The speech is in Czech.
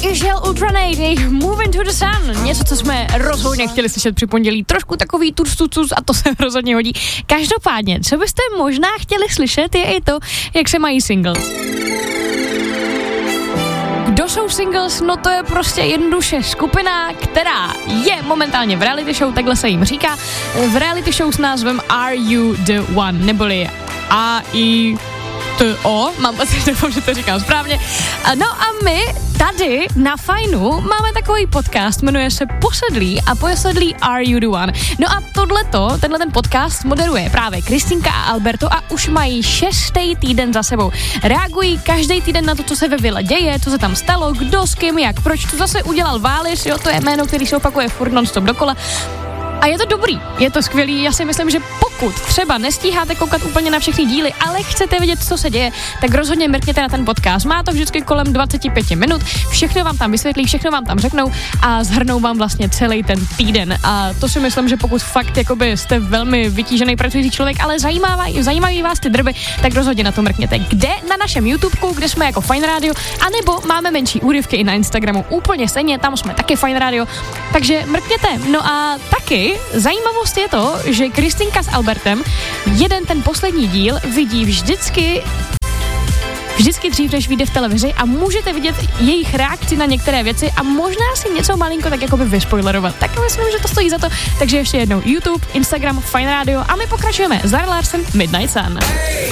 Išel Ultranate, Moving to the Sun, něco, co jsme rozhodně chtěli slyšet při pondělí, trošku takový tucus a to se rozhodně hodí. Každopádně, co byste možná chtěli slyšet, je i to, jak se mají singles. Kdo jsou singles? No to je prostě jednoduše skupina, která je momentálně v reality show, takhle se jim říká, v reality show s názvem Are You The One, neboli AITO, mám pocit, že to říkám správně. No a my tady na Fajnu máme takový podcast, jmenuje se Posedlí a Posedlí Are You The One. No a tenhle ten podcast moderuje právě Kristinka a Alberto a už mají 6. týden za sebou. Reagují každý týden na to, co se ve vile děje, co se tam stalo, kdo s kým, jak, proč to zase udělal Vális, jo, to je jméno, který se opakuje furt non-stop dokola. A je to dobrý, je to skvělý, já si myslím, že pokud třeba nestíháte koukat úplně na všechny díly, ale chcete vidět, co se děje, tak rozhodně mrkněte na ten podcast. Má to vždycky kolem 25 minut, všechno vám tam vysvětlí, všechno vám tam řeknou a zhrnou vám vlastně celý ten týden. A to si myslím, že pokud fakt jakoby jste velmi vytížený pracující člověk, ale zajímají vás ty drby, tak rozhodně na to mrkněte. Kde? Na našem YouTubeku, kde jsme jako Fajn Radio, anebo máme menší úryvky i na Instagramu. Úplně stejně, tam jsme taky Fajn Radio, takže mrkněte. No a taky zajímavost je to, že Kristinka s Albertem jeden ten poslední díl vidí vždycky dřív, než vyjde v televizi a můžete vidět jejich reakci na některé věci a možná si něco malinko tak jakoby vyspoilerovat. Tak myslím, že to stojí za to. Takže ještě jednou YouTube, Instagram, Fajn Radio a my pokračujeme. Zara Larsson, Midnight Sun.